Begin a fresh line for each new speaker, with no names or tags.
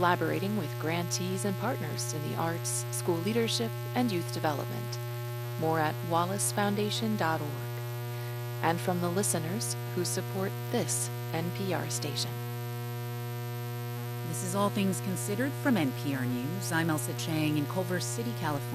collaborating with grantees and partners in the arts, school leadership, and youth development. More at wallacefoundation.org. And from the listeners who support this NPR station.
This is All Things Considered from NPR News. I'm Elsa Chang in Culver City, California.